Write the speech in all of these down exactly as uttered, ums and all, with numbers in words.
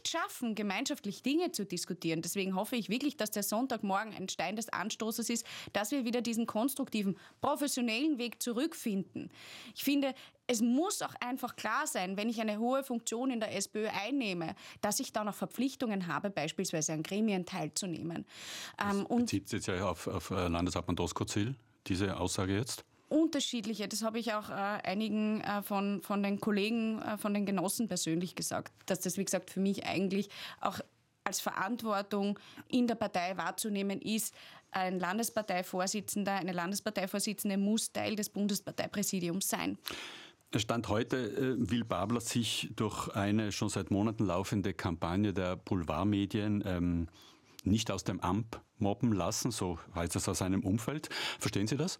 nicht schaffen, gemeinschaftlich Dinge zu diskutieren. Deswegen hoffe ich wirklich, dass der Sonntagmorgen ein Stein des Anstoßes ist, dass wir wieder diesen konstruktiven, professionellen Weg zurückfinden. Ich finde, es muss auch einfach klar sein, wenn ich eine hohe Funktion in der SPÖ einnehme, dass ich dann auch Verpflichtungen habe, beispielsweise an Gremien teilzunehmen. Das ähm, und bezieht sich jetzt ja auf, auf Landeshauptmann Doskozil, diese Aussage jetzt? Unterschiedliche, das habe ich auch äh, einigen äh, von, von den Kollegen, äh, von den Genossen persönlich gesagt, dass das, wie gesagt, für mich eigentlich auch als Verantwortung in der Partei wahrzunehmen ist. Ein Landesparteivorsitzender, eine Landesparteivorsitzende muss Teil des Bundesparteipräsidiums sein. Stand heute äh, will Babler sich durch eine schon seit Monaten laufende Kampagne der Boulevardmedien ähm, nicht aus dem Amt mobben lassen, so heißt es aus seinem Umfeld. Verstehen Sie das?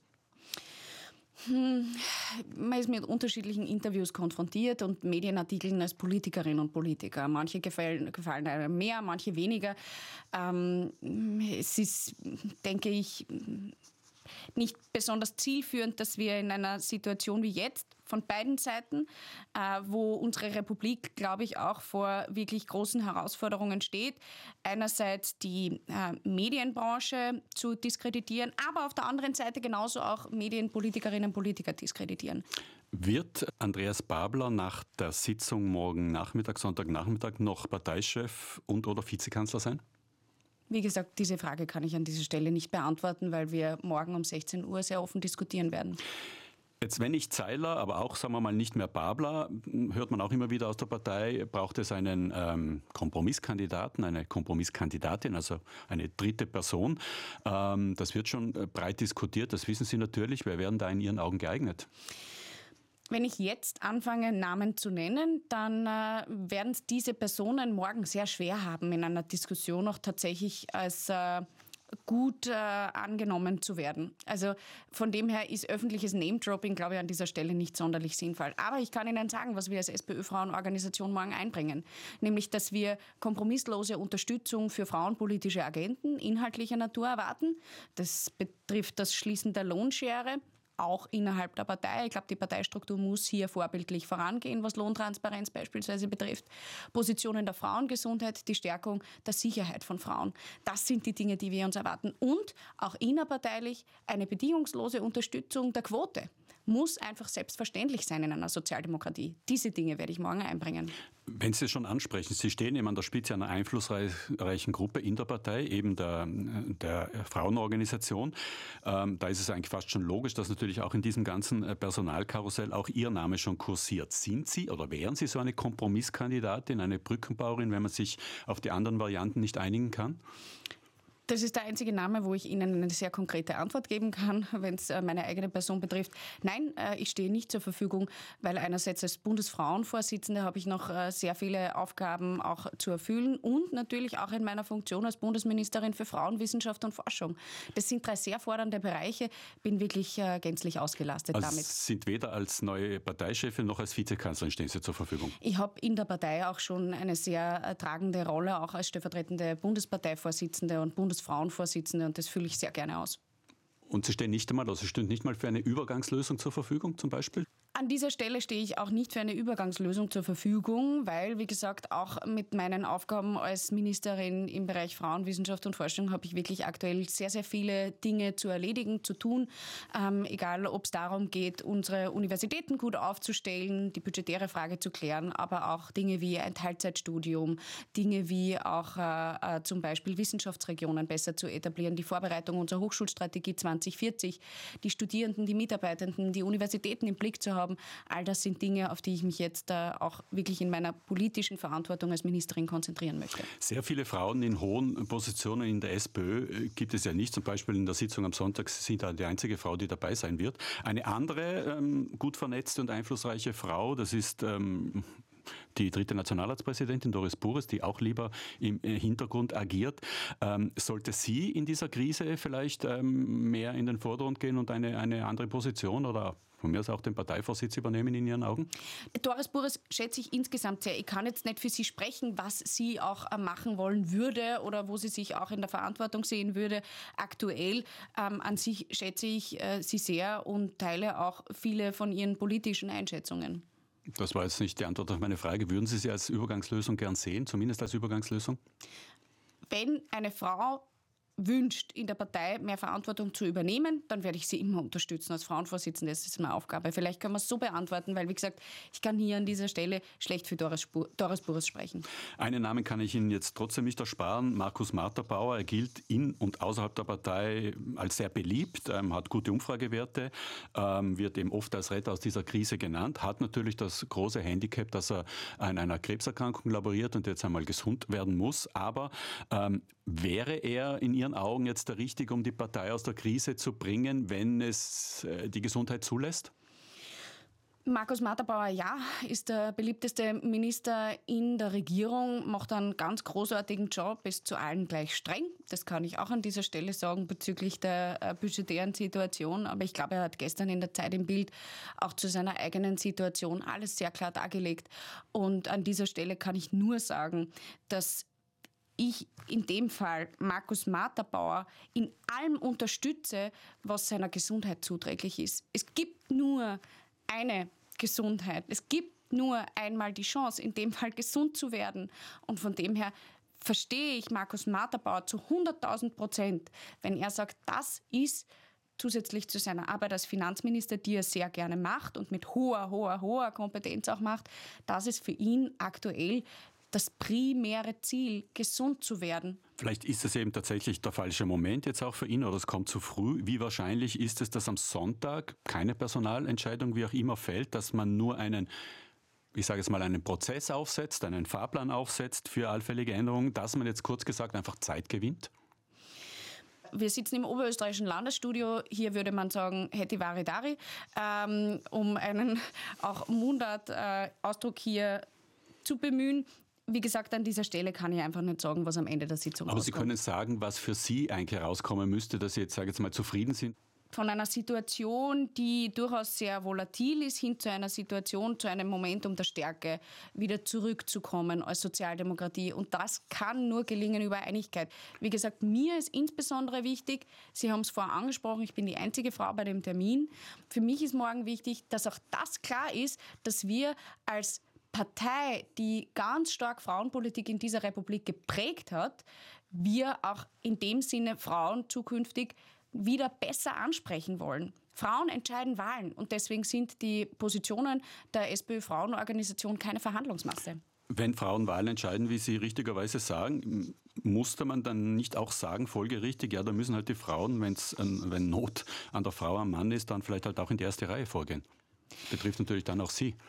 Hm, man ist mit unterschiedlichen Interviews konfrontiert und Medienartikeln als Politikerin und Politiker. Manche gefallen, gefallen einem mehr, manche weniger. Ähm, es ist, denke ich, nicht besonders zielführend, dass wir in einer Situation wie jetzt von beiden Seiten, äh, wo unsere Republik, glaube ich, auch vor wirklich großen Herausforderungen steht, einerseits die äh, Medienbranche zu diskreditieren, aber auf der anderen Seite genauso auch Medienpolitikerinnen und Politiker diskreditieren. Wird Andreas Babler nach der Sitzung morgen Nachmittag, Sonntagnachmittag noch Parteichef und oder Vizekanzler sein? Wie gesagt, diese Frage kann ich an dieser Stelle nicht beantworten, weil wir morgen um sechzehn Uhr sehr offen diskutieren werden. Jetzt, wenn nicht Seiler, aber auch, sagen wir mal, nicht mehr Babler, hört man auch immer wieder aus der Partei, braucht es einen ähm, Kompromisskandidaten, eine Kompromisskandidatin, also eine dritte Person. Ähm, das wird schon breit diskutiert, das wissen Sie natürlich. Wer wären da in Ihren Augen geeignet? Wenn ich jetzt anfange, Namen zu nennen, dann äh, werden diese Personen morgen sehr schwer haben, in einer Diskussion auch tatsächlich als äh, gut äh, angenommen zu werden. Also von dem her ist öffentliches Name-Dropping, glaube ich, an dieser Stelle nicht sonderlich sinnvoll. Aber ich kann Ihnen sagen, was wir als SPÖ-Frauenorganisation morgen einbringen. Nämlich, dass wir kompromisslose Unterstützung für frauenpolitische Agenten inhaltlicher Natur erwarten. Das betrifft das Schließen der Lohnschere, auch innerhalb der Partei. Ich glaube, die Parteistruktur muss hier vorbildlich vorangehen, was Lohntransparenz beispielsweise betrifft. Positionen der Frauengesundheit, die Stärkung der Sicherheit von Frauen. Das sind die Dinge, die wir uns erwarten. Und auch innerparteilich eine bedingungslose Unterstützung der Quote muss einfach selbstverständlich sein in einer Sozialdemokratie. Diese Dinge werde ich morgen einbringen. Wenn Sie es schon ansprechen, Sie stehen eben an der Spitze einer einflussreichen Gruppe in der Partei, eben der, der Frauenorganisation. Ähm, da ist es eigentlich fast schon logisch, dass natürlich auch in diesem ganzen Personalkarussell auch Ihr Name schon kursiert. Sind Sie oder wären Sie so eine Kompromisskandidatin, eine Brückenbauerin, wenn man sich auf die anderen Varianten nicht einigen kann? Das ist der einzige Name, wo ich Ihnen eine sehr konkrete Antwort geben kann, wenn es meine eigene Person betrifft. Nein, ich stehe nicht zur Verfügung, weil einerseits als Bundesfrauenvorsitzende habe ich noch sehr viele Aufgaben auch zu erfüllen und natürlich auch in meiner Funktion als Bundesministerin für Frauen, Wissenschaft und Forschung. Das sind drei sehr fordernde Bereiche, bin wirklich gänzlich ausgelastet also damit. Sind weder als neue Parteichefin noch als Vizekanzlerin stehen Sie zur Verfügung? Ich habe in der Partei auch schon eine sehr tragende Rolle, auch als stellvertretende Bundesparteivorsitzende und Bundes Frauenvorsitzende und das fülle ich sehr gerne aus. Und Sie stehen nicht einmal, also Sie stehen nicht mal für eine Übergangslösung zur Verfügung zum Beispiel? An dieser Stelle stehe ich auch nicht für eine Übergangslösung zur Verfügung, weil, wie gesagt, auch mit meinen Aufgaben als Ministerin im Bereich Frauen, Wissenschaft und Forschung habe ich wirklich aktuell sehr, sehr viele Dinge zu erledigen, zu tun. Ähm, egal, ob es darum geht, unsere Universitäten gut aufzustellen, die budgetäre Frage zu klären, aber auch Dinge wie ein Teilzeitstudium, Dinge wie auch äh, zum Beispiel Wissenschaftsregionen besser zu etablieren, die Vorbereitung unserer Hochschulstrategie zwanzig vierzig, die Studierenden, die Mitarbeitenden, die Universitäten im Blick zu haben. All das sind Dinge, auf die ich mich jetzt äh, auch wirklich in meiner politischen Verantwortung als Ministerin konzentrieren möchte. Sehr viele Frauen in hohen Positionen in der SPÖ gibt es ja nicht. Zum Beispiel in der Sitzung am Sonntag sind da die einzige Frau, die dabei sein wird. Eine andere ähm, gut vernetzte und einflussreiche Frau, das ist ähm, die dritte Nationalratspräsidentin Doris Burres, die auch lieber im Hintergrund agiert. Ähm, sollte sie in dieser Krise vielleicht ähm, mehr in den Vordergrund gehen und eine, eine andere Position oder von mir aus auch den Parteivorsitz übernehmen in Ihren Augen? Doris Burres schätze ich insgesamt sehr. Ich kann jetzt nicht für sie sprechen, was sie auch machen wollen würde oder wo sie sich auch in der Verantwortung sehen würde. Aktuell ähm, an sich schätze ich äh, sie sehr und teile auch viele von ihren politischen Einschätzungen. Das war jetzt nicht die Antwort auf meine Frage. Würden Sie sie als Übergangslösung gern sehen, zumindest als Übergangslösung? Wenn eine Frau wünscht, in der Partei mehr Verantwortung zu übernehmen, dann werde ich sie immer unterstützen als Frauenvorsitzende. Das ist meine Aufgabe. Vielleicht können wir es so beantworten, weil, wie gesagt, ich kann hier an dieser Stelle schlecht für Doris, Spur, Doris Burres sprechen. Einen Namen kann ich Ihnen jetzt trotzdem nicht ersparen. Markus Marterbauer. Er gilt in und außerhalb der Partei als sehr beliebt, ähm, hat gute Umfragewerte, ähm, wird eben oft als Retter aus dieser Krise genannt, hat natürlich das große Handicap, dass er an einer Krebserkrankung laboriert und jetzt einmal gesund werden muss. Aber ähm, wäre er in Ihren Augen jetzt der Richtige, um die Partei aus der Krise zu bringen, wenn es äh, die Gesundheit zulässt? Markus Marterbauer, ja, ist der beliebteste Minister in der Regierung, macht einen ganz großartigen Job, ist zu allen gleich streng. Das kann ich auch an dieser Stelle sagen bezüglich der äh, budgetären Situation. Aber ich glaube, er hat gestern in der Zeit im Bild auch zu seiner eigenen Situation alles sehr klar dargelegt. Und an dieser Stelle kann ich nur sagen, dass ich in dem Fall Markus Marterbauer in allem unterstütze, was seiner Gesundheit zuträglich ist. Es gibt nur eine Gesundheit. Es gibt nur einmal die Chance, in dem Fall gesund zu werden. Und von dem her verstehe ich Markus Marterbauer zu hunderttausend Prozent, wenn er sagt, das ist zusätzlich zu seiner Arbeit als Finanzminister, die er sehr gerne macht und mit hoher, hoher, hoher Kompetenz auch macht, das ist für ihn aktuell das primäre Ziel, gesund zu werden. Vielleicht ist es eben tatsächlich der falsche Moment jetzt auch für ihn oder es kommt zu früh. Wie wahrscheinlich ist es, dass am Sonntag keine Personalentscheidung wie auch immer fällt, dass man nur einen, ich sage jetzt mal, einen Prozess aufsetzt, einen Fahrplan aufsetzt für allfällige Änderungen, dass man jetzt kurz gesagt einfach Zeit gewinnt? Wir sitzen im oberösterreichischen Landesstudio. Hier würde man sagen, Heti Varidari, ähm, um einen auch Mundart-Ausdruck äh, hier zu bemühen. Wie gesagt, an dieser Stelle kann ich einfach nicht sagen, was am Ende der Sitzung Aber rauskommt. Sie können sagen, was für Sie eigentlich herauskommen müsste, dass Sie jetzt, sage ich jetzt mal, zufrieden sind? Von einer Situation, die durchaus sehr volatil ist, hin zu einer Situation, zu einem Momentum der Stärke, wieder zurückzukommen als Sozialdemokratie. Und das kann nur gelingen über Einigkeit. Wie gesagt, mir ist insbesondere wichtig, Sie haben es vorher angesprochen, ich bin die einzige Frau bei dem Termin. Für mich ist morgen wichtig, dass auch das klar ist, dass wir als Partei, die ganz stark Frauenpolitik in dieser Republik geprägt hat, wir auch in dem Sinne Frauen zukünftig wieder besser ansprechen wollen. Frauen entscheiden Wahlen und deswegen sind die Positionen der SPÖ-Frauenorganisation keine Verhandlungsmasse. Wenn Frauen Wahlen entscheiden, wie Sie richtigerweise sagen, musste man dann nicht auch sagen, folgerichtig, ja, da müssen halt die Frauen, wenn's, wenn Not an der Frau am Mann ist, dann vielleicht halt auch in die erste Reihe vorgehen. Betrifft natürlich dann auch Sie.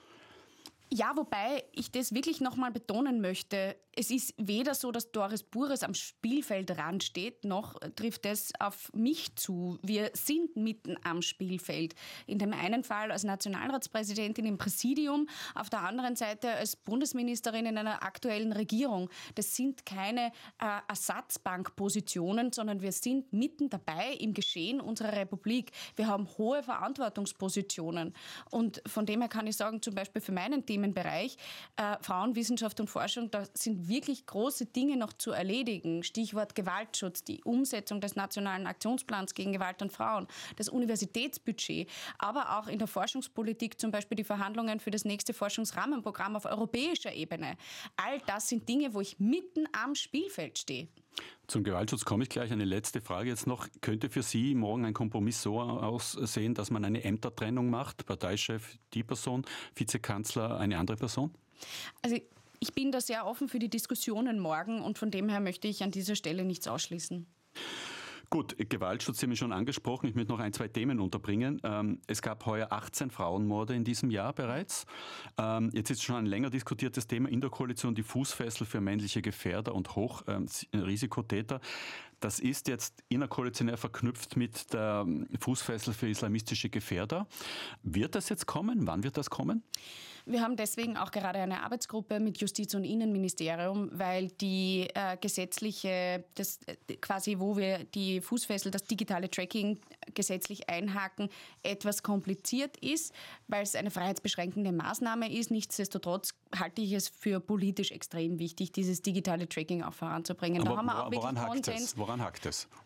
Ja, wobei ich das wirklich nochmal betonen möchte. Es ist weder so, dass Doris Burres am Spielfeldrand steht, noch trifft es auf mich zu. Wir sind mitten am Spielfeld. In dem einen Fall als Nationalratspräsidentin im Präsidium, auf der anderen Seite als Bundesministerin in einer aktuellen Regierung. Das sind keine äh, Ersatzbankpositionen, sondern wir sind mitten dabei im Geschehen unserer Republik. Wir haben hohe Verantwortungspositionen. Und von dem her kann ich sagen, zum Beispiel für meinen Team, Bereich äh, Frauenwissenschaft und Forschung, da sind wirklich große Dinge noch zu erledigen. Stichwort Gewaltschutz, die Umsetzung des Nationalen Aktionsplans gegen Gewalt an Frauen, das Universitätsbudget, aber auch in der Forschungspolitik zum Beispiel die Verhandlungen für das nächste Forschungsrahmenprogramm auf europäischer Ebene. All das sind Dinge, wo ich mitten am Spielfeld stehe. Zum Gewaltschutz komme ich gleich. Eine letzte Frage jetzt noch. Könnte für Sie morgen ein Kompromiss so aussehen, dass man eine Ämtertrennung macht? Parteichef die Person, Vizekanzler eine andere Person? Also ich bin da sehr offen für die Diskussionen morgen und von dem her möchte ich an dieser Stelle nichts ausschließen. Gut, Gewaltschutz Sie haben schon angesprochen. Ich möchte noch ein, zwei Themen unterbringen. Ähm, es gab heuer achtzehn Frauenmorde in diesem Jahr bereits. Ähm, jetzt ist schon ein länger diskutiertes Thema in der Koalition, die Fußfessel für männliche Gefährder und Hochrisikotäter. Das ist jetzt innerkoalitionär verknüpft mit der Fußfessel für islamistische Gefährder. Wird das jetzt kommen? Wann wird das kommen? Wir haben deswegen auch gerade eine Arbeitsgruppe mit Justiz- und Innenministerium, weil die äh, gesetzliche, das äh, quasi, wo wir die Fußfessel, das digitale Tracking gesetzlich einhaken, etwas kompliziert ist, weil es eine freiheitsbeschränkende Maßnahme ist. Nichtsdestotrotz halte ich es für politisch extrem wichtig, dieses digitale Tracking auch voranzubringen. Aber da haben wir auch woran, wirklich hakt Konsens. es? woran hakt es?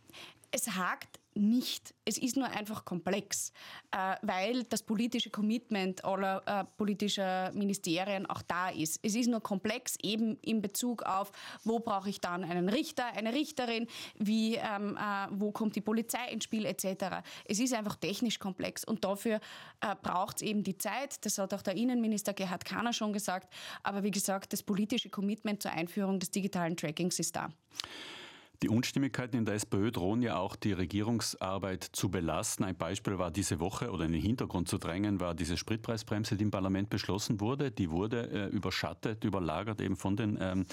Es hakt nicht. Es ist nur einfach komplex, äh, weil das politische Commitment aller äh, politischer Ministerien auch da ist. Es ist nur komplex eben in Bezug auf, wo brauche ich dann einen Richter, eine Richterin, wie, ähm, äh, wo kommt die Polizei ins Spiel et cetera. Es ist einfach technisch komplex und dafür äh, braucht es eben die Zeit. Das hat auch der Innenminister Gerhard Kahner schon gesagt. Aber wie gesagt, das politische Commitment zur Einführung des digitalen Trackings ist da. Die Unstimmigkeiten in der SPÖ drohen ja auch die Regierungsarbeit zu belasten. Ein Beispiel war diese Woche, oder in den Hintergrund zu drängen, war diese Spritpreisbremse, die im Parlament beschlossen wurde. Die wurde äh, überschattet, überlagert eben von den ähm,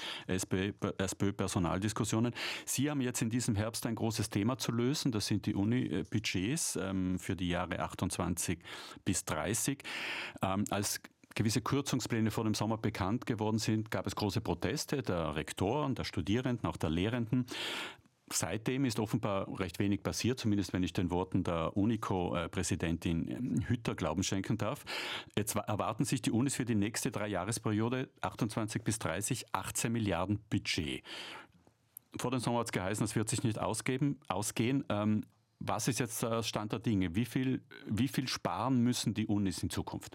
SPÖ-Personaldiskussionen. Sie haben jetzt in diesem Herbst ein großes Thema zu lösen. Das sind die Uni-Budgets ähm, für die Jahre achtundzwanzig bis dreißig. Ähm, als gewisse Kürzungspläne vor dem Sommer bekannt geworden sind, gab es große Proteste der Rektoren, der Studierenden, auch der Lehrenden. Seitdem ist offenbar recht wenig passiert, zumindest wenn ich den Worten der UNICO-Präsidentin Hütter Glauben schenken darf. Jetzt erwarten sich die Unis für die nächste Dreijahresperiode achtundzwanzig bis dreißig achtzehn Milliarden Budget. Vor dem Sommer hat es geheißen, das wird sich nicht ausgeben, ausgehen. Ähm, was ist jetzt der Stand der Dinge? Wie viel, wie viel sparen müssen die Unis in Zukunft?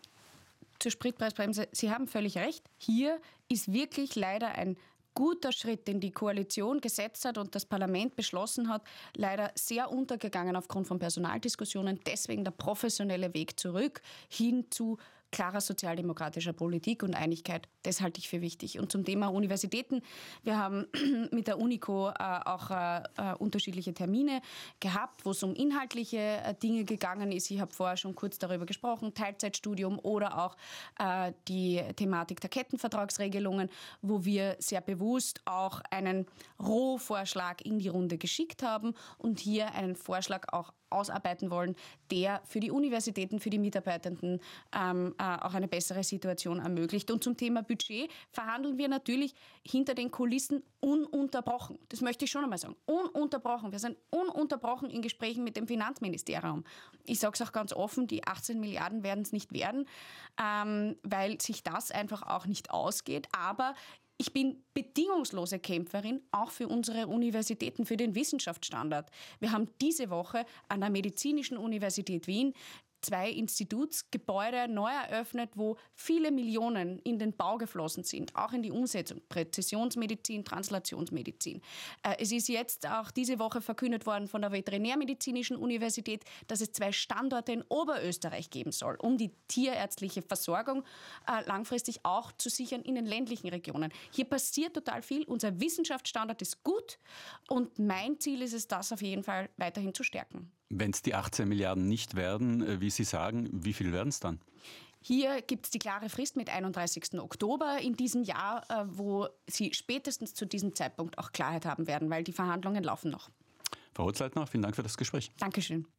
Zur Spritpreisbremse, Sie haben völlig recht. Hier ist wirklich leider ein guter Schritt, den die Koalition gesetzt hat und das Parlament beschlossen hat, leider sehr untergegangen aufgrund von Personaldiskussionen. Deswegen der professionelle Weg zurück hin zu klarer sozialdemokratischer Politik und Einigkeit. Das halte ich für wichtig. Und zum Thema Universitäten. Wir haben mit der UNICO äh, auch äh, äh, unterschiedliche Termine gehabt, wo es um inhaltliche äh, Dinge gegangen ist. Ich habe vorher schon kurz darüber gesprochen, Teilzeitstudium oder auch äh, die Thematik der Kettenvertragsregelungen, wo wir sehr bewusst auch einen Rohvorschlag in die Runde geschickt haben und hier einen Vorschlag auch ausarbeiten wollen, der für die Universitäten, für die Mitarbeitenden ähm, äh, auch eine bessere Situation ermöglicht. Und zum Thema Budget verhandeln wir natürlich hinter den Kulissen ununterbrochen. Das möchte ich schon einmal sagen. Ununterbrochen. Wir sind ununterbrochen in Gesprächen mit dem Finanzministerium. Ich sage es auch ganz offen, die achtzehn Milliarden werden es nicht werden, ähm, weil sich das einfach auch nicht ausgeht. Aber ich bin bedingungslose Kämpferin, auch für unsere Universitäten, für den Wissenschaftsstandard. Wir haben diese Woche an der Medizinischen Universität Wien zwei Institutsgebäude neu eröffnet, wo viele Millionen in den Bau geflossen sind, auch in die Umsetzung, Präzisionsmedizin, Translationsmedizin. Es ist jetzt auch diese Woche verkündet worden von der Veterinärmedizinischen Universität, dass es zwei Standorte in Oberösterreich geben soll, um die tierärztliche Versorgung langfristig auch zu sichern in den ländlichen Regionen. Hier passiert total viel. Unser Wissenschaftsstandard ist gut und mein Ziel ist es, das auf jeden Fall weiterhin zu stärken. Wenn es die achtzehn Milliarden nicht werden, wie Sie sagen, wie viel werden es dann? Hier gibt es die klare Frist mit einunddreißigsten Oktober in diesem Jahr, wo Sie spätestens zu diesem Zeitpunkt auch Klarheit haben werden, weil die Verhandlungen laufen noch. Frau Holzleitner, vielen Dank für das Gespräch. Dankeschön.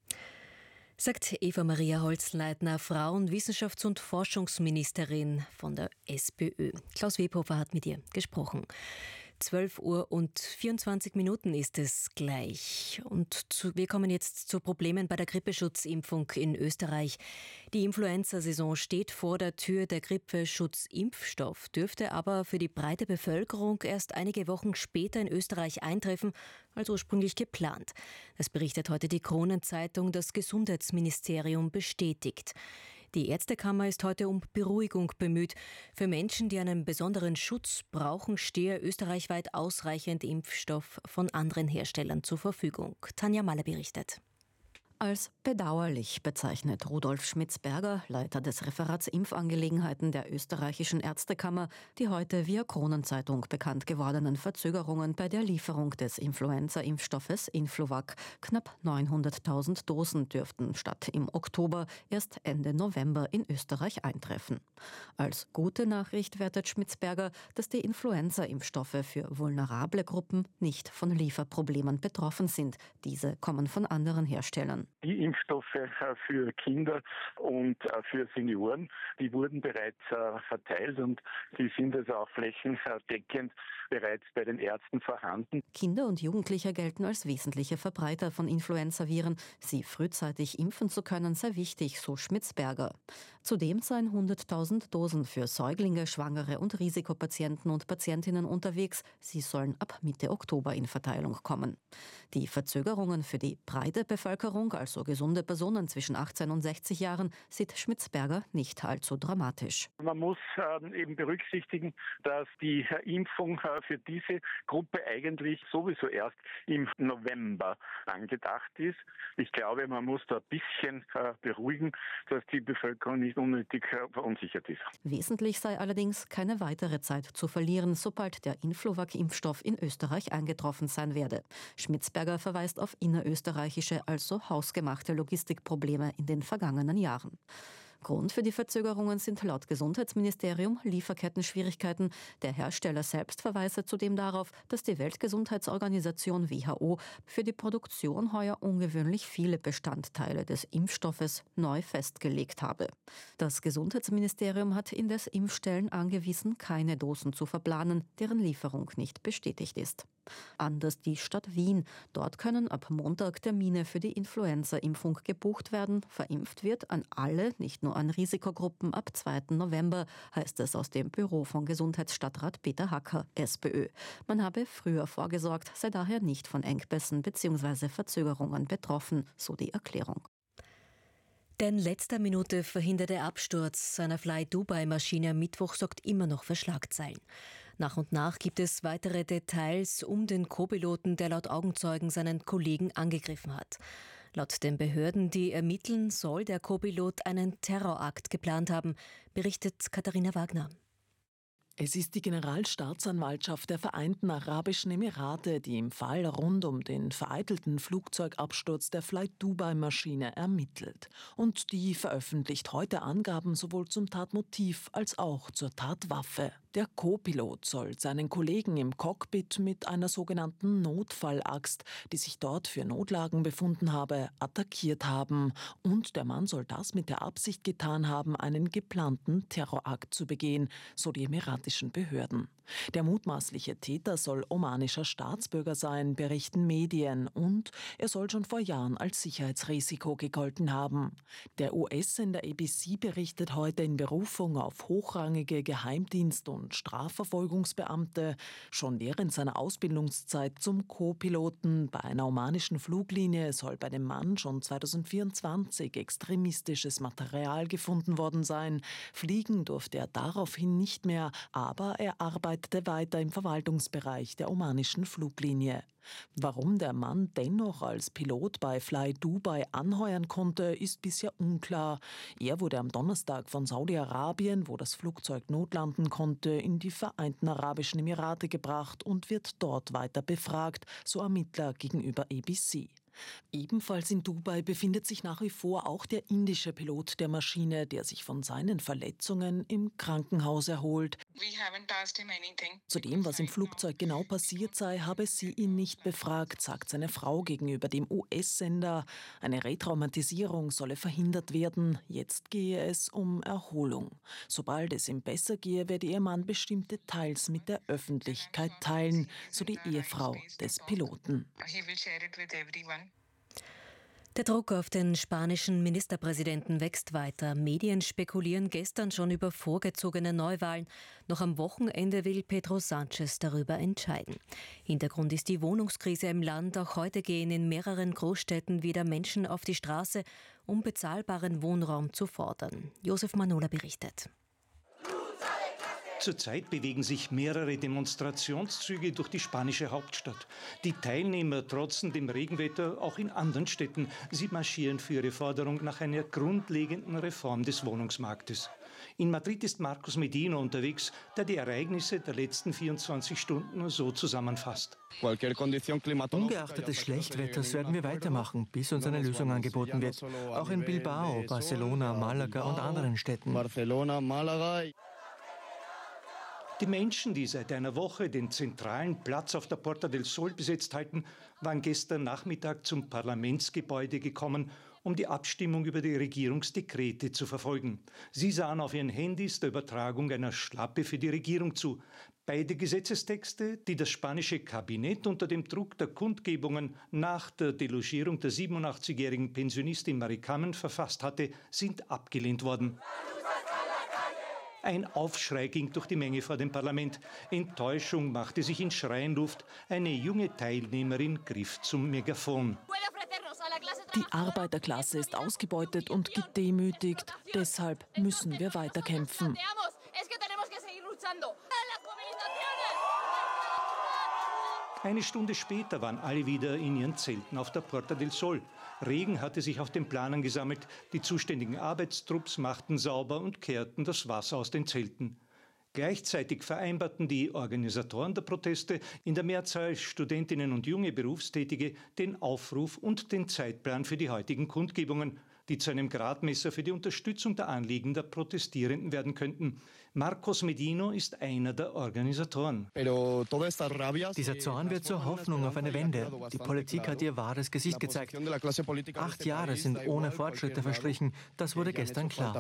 Sagt Eva-Maria Holzleitner, Frauen-, Wissenschafts- und Forschungsministerin von der SPÖ. Klaus Webhofer hat mit ihr gesprochen. zwölf Uhr und vierundzwanzig Minuten ist es gleich. Und zu, wir kommen jetzt zu Problemen bei der Grippeschutzimpfung in Österreich. Die Influenza-Saison steht vor der Tür. Der Grippeschutzimpfstoff dürfte aber für die breite Bevölkerung erst einige Wochen später in Österreich eintreffen als ursprünglich geplant. Das berichtet heute die Kronenzeitung. Das Gesundheitsministerium bestätigt. Die Ärztekammer ist heute um Beruhigung bemüht. Für Menschen, die einen besonderen Schutz brauchen, stehe österreichweit ausreichend Impfstoff von anderen Herstellern zur Verfügung. Tanja Malle berichtet. Als bedauerlich bezeichnet Rudolf Schmitzberger, Leiter des Referats Impfangelegenheiten der österreichischen Ärztekammer, die heute via Kronenzeitung bekannt gewordenen Verzögerungen bei der Lieferung des Influenza-Impfstoffes Influvac. Knapp neunhunderttausend Dosen dürften statt im Oktober erst Ende November in Österreich eintreffen. Als gute Nachricht wertet Schmitzberger, dass die Influenza-Impfstoffe für vulnerable Gruppen nicht von Lieferproblemen betroffen sind. Diese kommen von anderen Herstellern. Die Impfstoffe für Kinder und für Senioren, die wurden bereits verteilt und die sind also auch flächendeckend bereits bei den Ärzten vorhanden. Kinder und Jugendliche gelten als wesentliche Verbreiter von Influenzaviren. Sie frühzeitig impfen zu können, sei wichtig, so Schmitzberger. Zudem seien hunderttausend Dosen für Säuglinge, Schwangere und Risikopatienten und Patientinnen unterwegs. Sie sollen ab Mitte Oktober in Verteilung kommen. Die Verzögerungen für die breite Bevölkerung, also gesunde Personen zwischen achtzehn und sechzig Jahren, sieht Schmitzberger nicht allzu dramatisch. Man muss äh, eben berücksichtigen, dass die äh, Impfung äh, für diese Gruppe eigentlich sowieso erst im November angedacht ist. Ich glaube, man muss da ein bisschen äh, beruhigen, dass die Bevölkerung nicht unnötig äh, verunsichert ist. Wesentlich sei allerdings keine weitere Zeit zu verlieren, sobald der Influvac-Impfstoff in Österreich eingetroffen sein werde. Schmitzberger verweist auf innerösterreichische, also hausgemachte Logistikprobleme in den vergangenen Jahren. Grund für die Verzögerungen sind laut Gesundheitsministerium Lieferkettenschwierigkeiten. Der Hersteller selbst verweise zudem darauf, dass die Weltgesundheitsorganisation W H O für die Produktion heuer ungewöhnlich viele Bestandteile des Impfstoffes neu festgelegt habe. Das Gesundheitsministerium hat indes Impfstellen angewiesen, keine Dosen zu verplanen, deren Lieferung nicht bestätigt ist. Anders die Stadt Wien. Dort können ab Montag Termine für die Influenza-Impfung gebucht werden. Verimpft wird an alle, nicht nur an Risikogruppen, ab zweiten November, heißt es aus dem Büro von Gesundheitsstadtrat Peter Hacker, SPÖ. Man habe früher vorgesorgt, sei daher nicht von Engpässen bzw. Verzögerungen betroffen, so die Erklärung. Der in letzter Minute verhinderte Absturz einer Fly-Dubai-Maschine am Mittwoch sorgt immer noch für Schlagzeilen. Nach und nach gibt es weitere Details um den Co-Piloten, der laut Augenzeugen seinen Kollegen angegriffen hat. Laut den Behörden, die ermitteln, soll der Co-Pilot einen Terrorakt geplant haben, berichtet Katharina Wagner. Es ist die Generalstaatsanwaltschaft der Vereinten Arabischen Emirate, die im Fall rund um den vereitelten Flugzeugabsturz der Fly-Dubai-Maschine ermittelt. Und die veröffentlicht heute Angaben sowohl zum Tatmotiv als auch zur Tatwaffe. Der Co-Pilot soll seinen Kollegen im Cockpit mit einer sogenannten Notfallaxt, die sich dort für Notlagen befunden habe, attackiert haben. Und der Mann soll das mit der Absicht getan haben, einen geplanten Terrorakt zu begehen, so die emiratischen Behörden. Der mutmaßliche Täter soll omanischer Staatsbürger sein, berichten Medien, und er soll schon vor Jahren als Sicherheitsrisiko gegolten haben. Der U S-Sender A B C berichtet heute in Berufung auf hochrangige Geheimdienst- und Strafverfolgungsbeamte, schon während seiner Ausbildungszeit zum Co-Piloten bei einer omanischen Fluglinie soll bei dem Mann schon zweitausendvierundzwanzig extremistisches Material gefunden worden sein. Fliegen durfte er daraufhin nicht mehr, aber er arbeitet weiter im Verwaltungsbereich der omanischen Fluglinie. Warum der Mann dennoch als Pilot bei Fly Dubai anheuern konnte, ist bisher unklar. Er wurde am Donnerstag von Saudi-Arabien, wo das Flugzeug notlanden konnte, in die Vereinten Arabischen Emirate gebracht und wird dort weiter befragt, so Ermittler gegenüber A B C. Ebenfalls in Dubai befindet sich nach wie vor auch der indische Pilot der Maschine, der sich von seinen Verletzungen im Krankenhaus erholt. Zu dem, was im Flugzeug genau passiert sei, habe sie ihn nicht befragt, sagt seine Frau gegenüber dem U S-Sender. Eine Retraumatisierung solle verhindert werden. Jetzt gehe es um Erholung. Sobald es ihm besser gehe, werde ihr Mann bestimmte Details mit der Öffentlichkeit teilen, so die Ehefrau des Piloten. Der Druck auf den spanischen Ministerpräsidenten wächst weiter. Medien spekulieren gestern schon über vorgezogene Neuwahlen. Noch am Wochenende will Pedro Sánchez darüber entscheiden. Hintergrund ist die Wohnungskrise im Land. Auch heute gehen in mehreren Großstädten wieder Menschen auf die Straße, um bezahlbaren Wohnraum zu fordern. Josef Manola berichtet. Zurzeit bewegen sich mehrere Demonstrationszüge durch die spanische Hauptstadt. Die Teilnehmer trotzen dem Regenwetter auch in anderen Städten. Sie marschieren für ihre Forderung nach einer grundlegenden Reform des Wohnungsmarktes. In Madrid ist Marcos Medina unterwegs, der die Ereignisse der letzten vierundzwanzig Stunden so zusammenfasst. Ungeachtet des Schlechtwetters werden wir weitermachen, bis uns eine Lösung angeboten wird. Auch in Bilbao, Barcelona, Malaga und anderen Städten. Die Menschen, die seit einer Woche den zentralen Platz auf der Porta del Sol besetzt halten, waren gestern Nachmittag zum Parlamentsgebäude gekommen, um die Abstimmung über die Regierungsdekrete zu verfolgen. Sie sahen auf ihren Handys der Übertragung einer Schlappe für die Regierung zu. Beide Gesetzestexte, die das spanische Kabinett unter dem Druck der Kundgebungen nach der Delogierung der siebenundachtzigjährigen Pensionistin Mari Carmen verfasst hatte, sind abgelehnt worden. Ein Aufschrei ging durch die Menge vor dem Parlament. Enttäuschung machte sich in Schreienluft. Eine junge Teilnehmerin griff zum Megafon. Die Arbeiterklasse ist ausgebeutet und gedemütigt. Deshalb müssen wir weiterkämpfen. Eine Stunde später waren alle wieder in ihren Zelten auf der Porta del Sol. Regen hatte sich auf den Planern gesammelt. Die zuständigen Arbeitstrupps machten sauber und kehrten das Wasser aus den Zelten. Gleichzeitig vereinbarten die Organisatoren der Proteste, in der Mehrzahl Studentinnen und junge Berufstätige, den Aufruf und den Zeitplan für die heutigen Kundgebungen, die zu einem Gradmesser für die Unterstützung der Anliegen der Protestierenden werden könnten. Marcos Medino ist einer der Organisatoren. Dieser Zorn wird zur Hoffnung auf eine Wende. Die Politik hat ihr wahres Gesicht gezeigt. Acht Jahre sind ohne Fortschritte verstrichen. Das wurde gestern klar.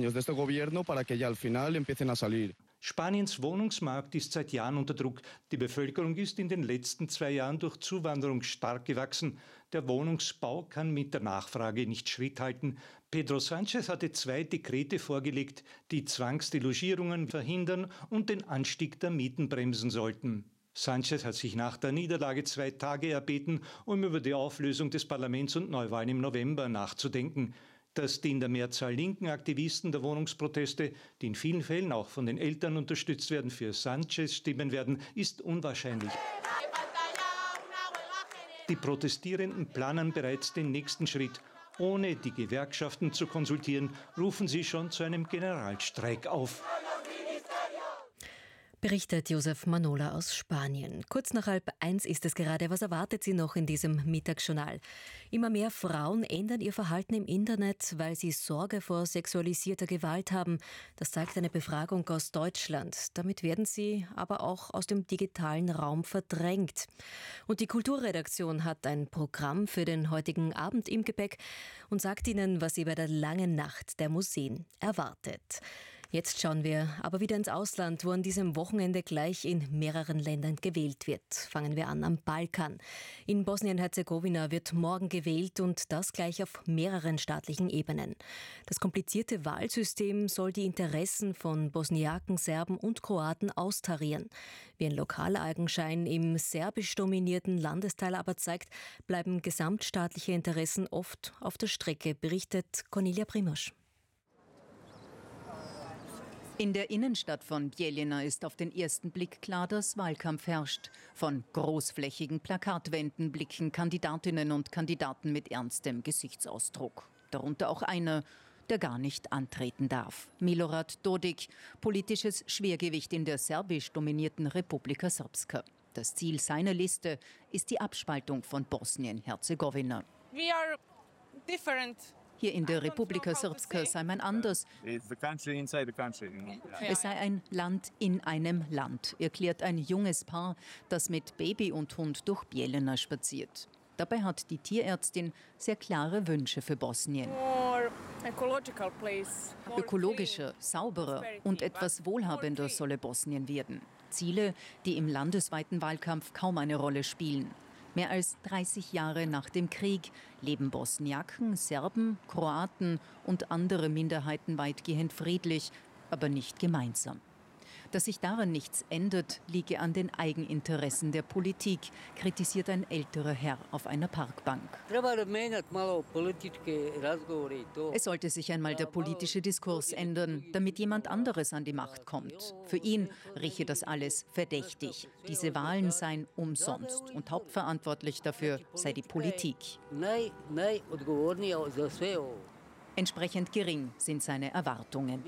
Spaniens Wohnungsmarkt ist seit Jahren unter Druck. Die Bevölkerung ist in den letzten zwei Jahren durch Zuwanderung stark gewachsen. Der Wohnungsbau kann mit der Nachfrage nicht Schritt halten. Pedro Sánchez hatte zwei Dekrete vorgelegt, die Zwangsdelogierungen verhindern und den Anstieg der Mieten bremsen sollten. Sánchez hat sich nach der Niederlage zwei Tage erbeten, um über die Auflösung des Parlaments und Neuwahlen im November nachzudenken. Dass die in der Mehrzahl linken Aktivisten der Wohnungsproteste, die in vielen Fällen auch von den Eltern unterstützt werden, für Sánchez stimmen werden, ist unwahrscheinlich. Die Protestierenden planen bereits den nächsten Schritt. Ohne die Gewerkschaften zu konsultieren, rufen sie schon zu einem Generalstreik auf. Berichtet Josef Manola aus Spanien. Kurz nach halb eins ist es gerade. Was erwartet Sie noch in diesem Mittagsjournal? Immer mehr Frauen ändern ihr Verhalten im Internet, weil sie Sorge vor sexualisierter Gewalt haben. Das zeigt eine Befragung aus Deutschland. Damit werden sie aber auch aus dem digitalen Raum verdrängt. Und die Kulturredaktion hat ein Programm für den heutigen Abend im Gepäck und sagt Ihnen, was sie bei der langen Nacht der Museen erwartet. Jetzt schauen wir aber wieder ins Ausland, wo an diesem Wochenende gleich in mehreren Ländern gewählt wird. Fangen wir an am Balkan. In Bosnien-Herzegowina wird morgen gewählt und das gleich auf mehreren staatlichen Ebenen. Das komplizierte Wahlsystem soll die Interessen von Bosniaken, Serben und Kroaten austarieren. Wie ein Lokalaugenschein im serbisch dominierten Landesteil aber zeigt, bleiben gesamtstaatliche Interessen oft auf der Strecke, berichtet Cornelia Primosch. In der Innenstadt von Bijeljina ist auf den ersten Blick klar, dass Wahlkampf herrscht. Von großflächigen Plakatwänden blicken Kandidatinnen und Kandidaten mit ernstem Gesichtsausdruck. Darunter auch einer, der gar nicht antreten darf. Milorad Dodik, politisches Schwergewicht in der serbisch dominierten Republika Srpska. Das Ziel seiner Liste ist die Abspaltung von Bosnien-Herzegowina. We are different. Hier in der Republika Srpska sei man anders. Es sei ein Land in einem Land, erklärt ein junges Paar, das mit Baby und Hund durch Bijeljina spaziert. Dabei hat die Tierärztin sehr klare Wünsche für Bosnien. Ökologischer, sauberer und etwas wohlhabender solle Bosnien werden. Ziele, die im landesweiten Wahlkampf kaum eine Rolle spielen. Mehr als dreißig Jahre nach dem Krieg leben Bosniaken, Serben, Kroaten und andere Minderheiten weitgehend friedlich, aber nicht gemeinsam. Dass sich daran nichts ändert, liege an den Eigeninteressen der Politik, kritisiert ein älterer Herr auf einer Parkbank. Es sollte sich einmal der politische Diskurs ändern, damit jemand anderes an die Macht kommt. Für ihn rieche das alles verdächtig. Diese Wahlen seien umsonst und hauptverantwortlich dafür sei die Politik. Entsprechend gering sind seine Erwartungen.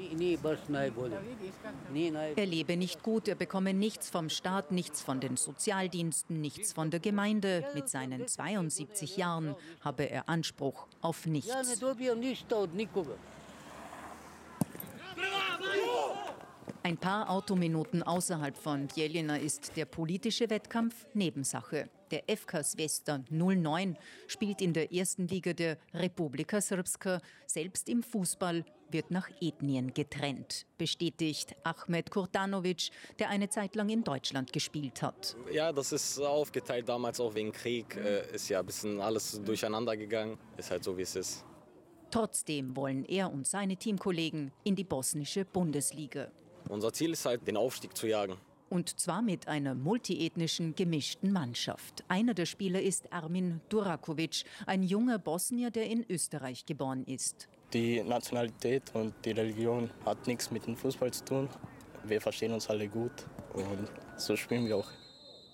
Er lebe nicht gut, er bekomme nichts vom Staat, nichts von den Sozialdiensten, nichts von der Gemeinde. Mit seinen zweiundsiebzig Jahren habe er Anspruch auf nichts. Ein paar Autominuten außerhalb von Bjeljina ist der politische Wettkampf Nebensache. Der F K Svesta null neun spielt in der ersten Liga der Republika Srpska. Selbst im Fußball wird nach Ethnien getrennt, bestätigt Ahmed Kurtanovic, der eine Zeit lang in Deutschland gespielt hat. Ja, das ist aufgeteilt, damals auch wegen Krieg. Äh, ist ja ein bisschen alles durcheinander gegangen. Ist halt so, wie es ist. Trotzdem wollen er und seine Teamkollegen in die bosnische Bundesliga. Unser Ziel ist halt, den Aufstieg zu jagen. Und zwar mit einer multiethnischen, gemischten Mannschaft. Einer der Spieler ist Armin Durakovic, ein junger Bosnier, der in Österreich geboren ist. Die Nationalität und die Religion hat nichts mit dem Fußball zu tun. Wir verstehen uns alle gut und so spielen wir auch.